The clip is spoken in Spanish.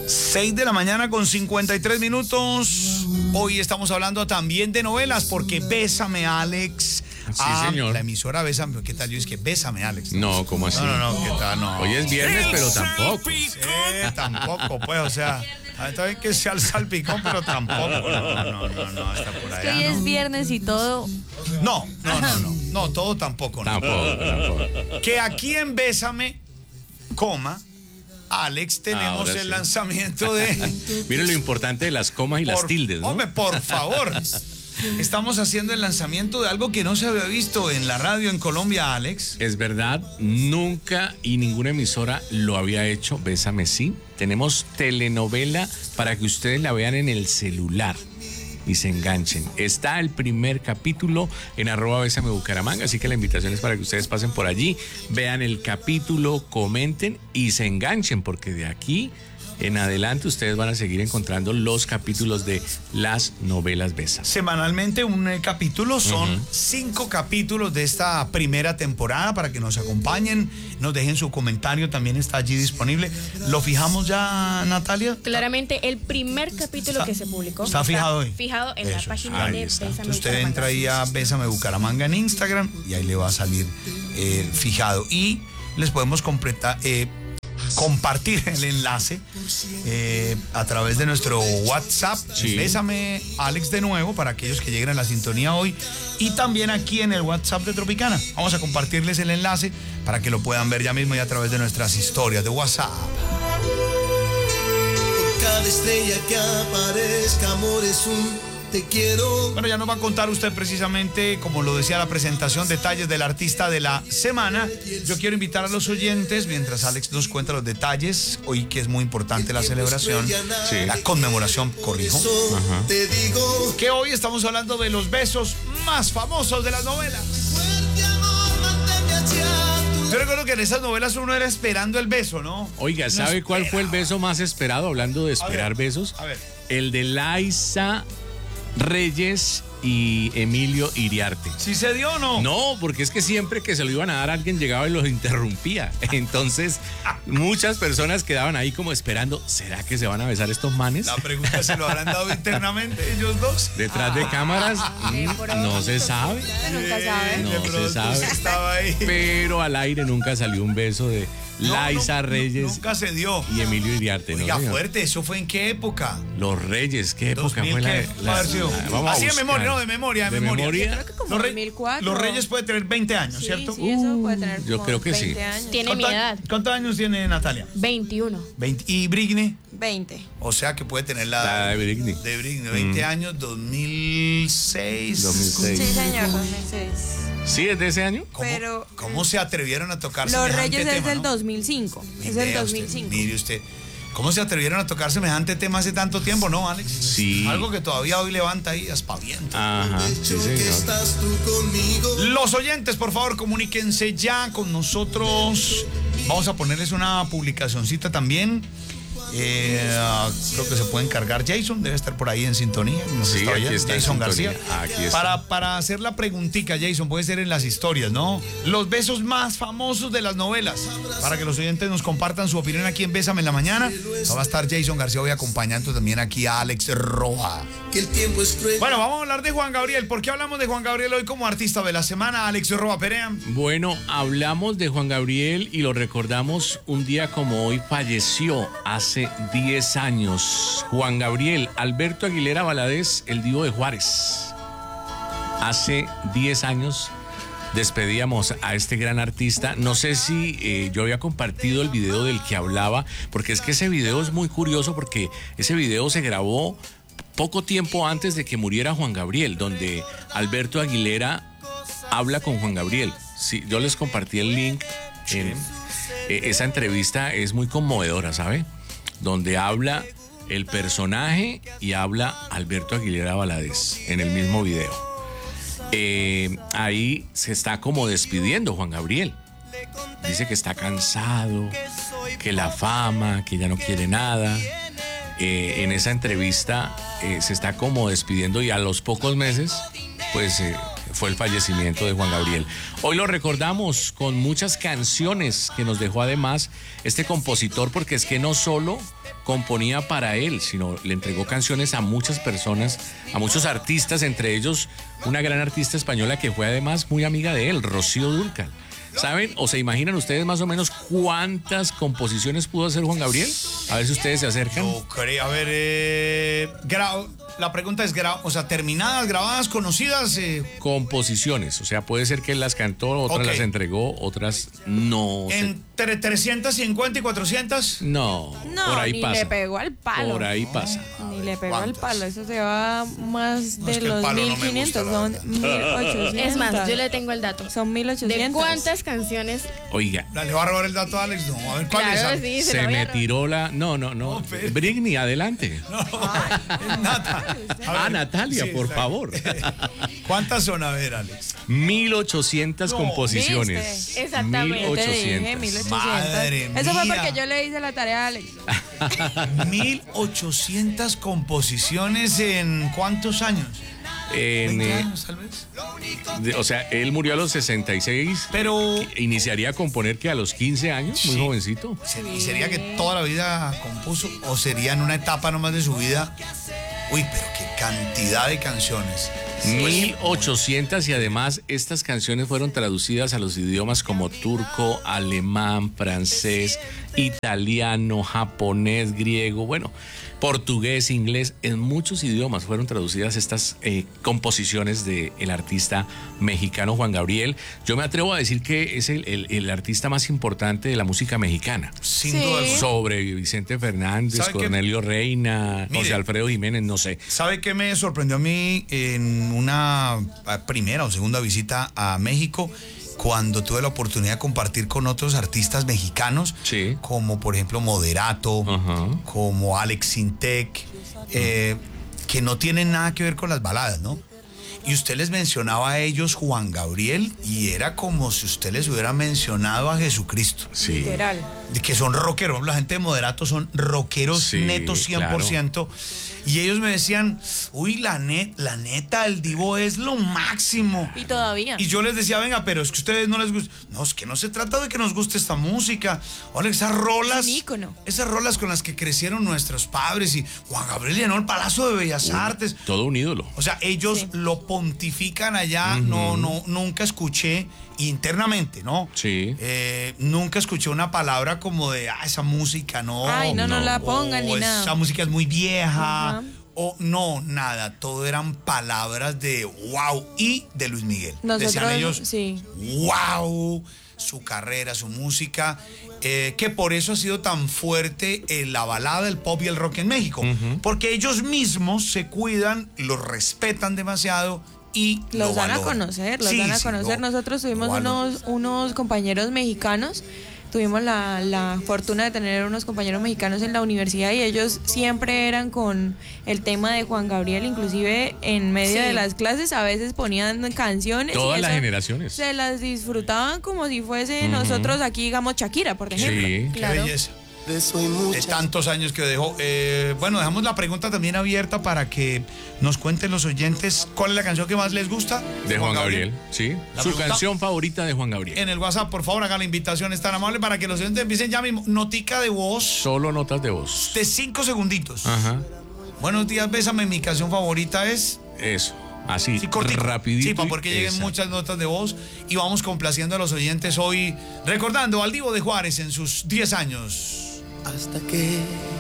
6 de la mañana con 53 minutos. Hoy estamos hablando también de novelas porque Bésame, Alex. Sí, señor. La emisora Bésame. ¿Qué tal? Yo es que Bésame, Alex. No, ¿cómo así? No, ¿qué tal? No. Hoy es viernes, pero tampoco. Tampoco, pues, o sea, está bien que sea el salpicón, pero tampoco. No, está por allá. Que hoy es viernes y todo. No, todo tampoco. No. Tampoco. Que aquí en Bésame, Alex, tenemos Ahora el sí. lanzamiento de... Miren lo importante de las comas y las tildes, ¿no? Hombre, por favor. Estamos haciendo el lanzamiento de algo que no se había visto en la radio en Colombia, Alex. Es verdad, nunca y ninguna emisora lo había hecho. Bésame, sí. Tenemos telenovela para que ustedes la vean en el celular y se enganchen. Está el primer capítulo en @Bésame Bucaramanga, así que la invitación es para que ustedes pasen por allí, vean el capítulo, comenten y se enganchen, porque de aquí en adelante ustedes van a seguir encontrando los capítulos de las novelas Bésame. Semanalmente un capítulo, son 5 capítulos de esta primera temporada para que nos acompañen, nos dejen su comentario, también está allí disponible. ¿Lo fijamos ya, Natalia? Claramente, el primer capítulo que se publicó. ¿Está fijado hoy? Fijado en la página Ahí de está. Bésame Usted Bucaramanga. entra ahí a Bésame Bucaramanga en Instagram y ahí le va a salir fijado. Y les podemos compartir el enlace a través de nuestro WhatsApp. Sí. Bésame, Alex, de nuevo, para aquellos que lleguen a la sintonía hoy. Y también aquí en el WhatsApp de Tropicana. Vamos a compartirles el enlace para que lo puedan ver ya mismo y a través de nuestras historias de WhatsApp. Por cada estrella que aparezca, amor, es un te quiero. Bueno, ya nos va a contar usted precisamente, como lo decía la presentación, detalles del artista de la semana. Yo quiero invitar a los oyentes, mientras Alex nos cuenta los detalles, hoy que es muy importante la celebración, la conmemoración, corrijo, Te digo, que hoy estamos hablando de los besos más famosos de las novelas. fuerte amor, mantente hacia tu. Yo recuerdo que en esas novelas uno era esperando el beso, ¿no? Oiga, ¿sabe cuál fue el beso más esperado? Hablando de esperar besos. A ver. El de Laisa Reyes y Emilio Iriarte. ¿Sí se dio o no? No, porque es que siempre que se lo iban a dar, alguien llegaba y los interrumpía. Entonces, muchas personas quedaban ahí como esperando, ¿será que se van a besar estos manes? La pregunta es, ¿se lo habrán dado internamente ellos dos? Detrás de cámaras, no se sabe. Nunca sabe. No De se pronto sabe. estaba ahí. Pero al aire nunca salió un beso de Laisa Reyes Nunca se dio. y Emilio Iriarte. Oiga, ¿no, señor? fuerte, ¿eso fue en qué época? Los Reyes, ¿qué época 2000, fue ¿qué? vamos a Así de buscar. memoria, no, de memoria. ¿De memoria? Creo que como Los, 2004. los Reyes puede tener 20 años, Sí, ¿cierto? sí, eso puede tener yo como creo que 20 sí. años. Tiene mi edad. ¿Cuántos años tiene Natalia? 21. 20. ¿Y Brigne? 20. O sea que puede tener La de Brigne. De Brigne, 20 años, 2006. 2006. Sí, señor, 2006. ¿Sí es de ese año? Pero ¿Cómo se atrevieron a tocar Los semejante Reyes es tema, del no? 2005. Es Vea del usted, 2005. mire usted. ¿Cómo se atrevieron a tocar semejante tema hace tanto tiempo, no, Alex? Sí. Algo que todavía hoy levanta ahí aspaviento. Ajá, sí, Que señor. estás tú conmigo. Los oyentes, por favor, comuníquense ya con nosotros. Vamos a ponerles una publicacioncita también. Creo que se puede encargar Jason, debe estar por ahí en sintonía. Nos Sí, está aquí oyendo, está en Jason sintonía. García. Aquí está. Para hacer la preguntita, Jason, puede ser en las historias, ¿no? Los besos más famosos de las novelas. Para que los oyentes nos compartan su opinión aquí en Bésame en la Mañana. Va a estar Jason García hoy acompañando también aquí a Alex Roja. Que el tiempo es cruel. Bueno, vamos a hablar de Juan Gabriel. ¿Por qué hablamos de Juan Gabriel hoy como artista de la semana? Alex Roja Perea. Bueno, hablamos de Juan Gabriel y lo recordamos un día como hoy, falleció hace 10 años. Juan Gabriel Alberto Aguilera Valadez, el Divo de Juárez. Hace 10 años despedíamos a este gran artista. No sé si yo había compartido el video del que hablaba, porque es que ese video es muy curioso, porque ese video se grabó poco tiempo antes de que muriera Juan Gabriel, donde Alberto Aguilera habla con Juan Gabriel. Sí, yo les compartí el link. Esa entrevista es muy conmovedora, ¿sabe? Donde habla el personaje y habla Alberto Aguilera Valadez en el mismo video. Ahí se está como despidiendo Juan Gabriel. Dice que está cansado, que la fama, que ya no quiere nada. En esa entrevista se está como despidiendo y a los pocos meses pues fue el fallecimiento de Juan Gabriel. Hoy lo recordamos con muchas canciones que nos dejó además este compositor, porque es que no solo componía para él, sino le entregó canciones a muchas personas, a muchos artistas, entre ellos una gran artista española que fue además muy amiga de él, Rocío Dúrcal. ¿Saben o se imaginan ustedes más o menos cuántas composiciones pudo hacer Juan Gabriel? A ver si ustedes se acercan. Yo creo, a ver, la pregunta es, o sea, terminadas, grabadas, conocidas. Composiciones, o sea, puede ser que él las cantó, otras Ok. las entregó, otras no. Entre 350 y 400. No, No, por ahí ni pasa. le pegó al palo. Por ahí pasa. Ni le pegó al ¿Cuántas? palo. Eso se va más No, de es que el los palo no me 1500. gusta, la Son verdad. 1800. Es más, yo le tengo el dato. Son ¿De 1800. cuántas canciones? Oiga, ¿Le va a robar el dato a Alex? No, a ver, ¿cuál es? Claro, Ale? sí, se lo voy a me robar. tiró la... No. pero- Britney, adelante. Es Nata. A ver, Natalia, sí, por está favor. bien. ¿Cuántas son? A ver, Alex. 1800 No, composiciones. ¿viste? Exactamente. Te dije 1800. 1800. Madre Eso fue mía. porque yo le hice la tarea a Alex. 1800 composiciones en ¿cuántos años? En, 20 años, tal vez. o sea, él murió a los 66. Pero Iniciaría a componer que a los 15 años, muy Sí. jovencito. ¿y sería que toda la vida compuso o sería en una etapa nomás de su vida? Uy, pero qué cantidad de canciones. 1800 y además estas canciones fueron traducidas a los idiomas como turco, alemán, francés, italiano, japonés, griego, bueno, portugués, inglés, en muchos idiomas fueron traducidas estas composiciones del artista mexicano Juan Gabriel. Yo me atrevo a decir que es el artista más importante de la música mexicana. Sin Sí. duda alguna. Sobre Vicente Fernández, ¿Sabe qué? Cornelio Reina, Mire. José Alfredo Jiménez, no sé. ¿Sabe qué me sorprendió a mí en una primera o segunda visita a México? Cuando tuve la oportunidad de compartir con otros artistas mexicanos, Sí. como por ejemplo Moderato, Ajá. como Alex Sintek, que no tienen nada que ver con las baladas, ¿no? Y usted les mencionaba a ellos Juan Gabriel y era como si usted les hubiera mencionado a Jesucristo. Sí. Literal. De que son rockeros, la gente de Moderato son rockeros Sí, netos 100%. Y ellos me decían, uy, la neta, el Divo es lo máximo. Y todavía. Y yo les decía, venga, pero es que a ustedes no les gusta. No, es que no se trata de que nos guste esta música. Oye, esas rolas. Es un ícono. Esas rolas con las que crecieron nuestros padres y Juan Gabriel llenó el Palacio de Bellas Artes. Todo un ídolo. O sea, ellos Sí. lo pontifican allá. Nunca escuché internamente, ¿no? Sí. Nunca escuché una palabra como de, esa música, no. Ay, no la pongan o ni nada. esa música es muy vieja. Ajá. O no, nada. Todo eran palabras de wow y de Luis Miguel. Nosotros, Decían ellos, sí. wow, su carrera, su música, que por eso ha sido tan fuerte la balada, el pop y el rock en México. Porque ellos mismos se cuidan, los respetan demasiado y Los lo dan a valoran. conocer, Sí, sí, Nosotros lo tuvimos valoran. unos compañeros mexicanos, tuvimos la fortuna de tener unos compañeros mexicanos en la universidad y ellos siempre eran con el tema de Juan Gabriel, inclusive en medio Sí. de las clases a veces ponían canciones. Todas y las eso generaciones. se las disfrutaban como si fuese nosotros aquí, digamos, Shakira, por ejemplo. Sí. Qué Claro. belleza. De eso hay De muchas. tantos años que dejó. Bueno, dejamos la pregunta también abierta para que nos cuenten los oyentes cuál es la canción que más les gusta. De Juan Gabriel, sí. La Su pregunta- canción favorita de Juan Gabriel. En el WhatsApp, por favor, haga la invitación, es tan amable para que los oyentes empiecen ya mismo. Notica de voz Solo notas de voz. de 5 segunditos. Ajá. Buenos días, bésame. Mi canción favorita es. Eso. Así, Sí, cortito. rapidito. Sí, para porque lleguen Exacto. muchas notas de voz y vamos complaciendo a los oyentes hoy, recordando al Divo de Juárez en sus 10 años. Hasta que